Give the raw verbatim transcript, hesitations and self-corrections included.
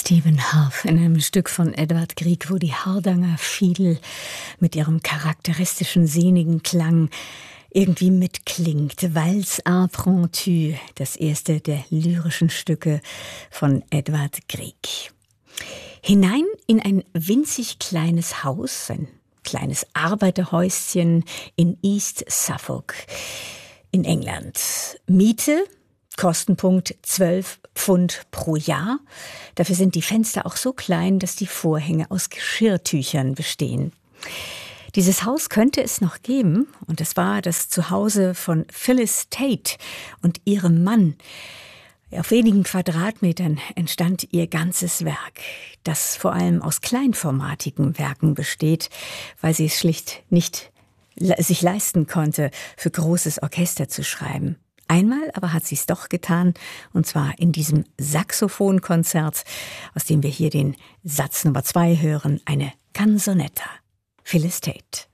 Stephen Hough in einem Stück von Edvard Grieg, wo die Hardanger Fiedel mit ihrem charakteristischen sehnigen Klang irgendwie mitklingt. Valse impromptue, das erste der lyrischen Stücke von Edvard Grieg. Hinein in ein winzig kleines Haus, ein kleines Arbeiterhäuschen in East Suffolk in England. Miete, Kostenpunkt zwölf Pfund pro Jahr. Dafür sind die Fenster auch so klein, dass die Vorhänge aus Geschirrtüchern bestehen. Dieses Haus könnte es noch geben, und es war das Zuhause von Phyllis Tate und ihrem Mann. Auf wenigen Quadratmetern entstand ihr ganzes Werk, das vor allem aus kleinformatigen Werken besteht, weil sie es schlicht nicht sich leisten konnte, für großes Orchester zu schreiben. Einmal aber hat sie es doch getan, und zwar in diesem Saxophonkonzert, aus dem wir hier den Satz Nummer zwei hören, eine Canzonetta. Phyllis Tate.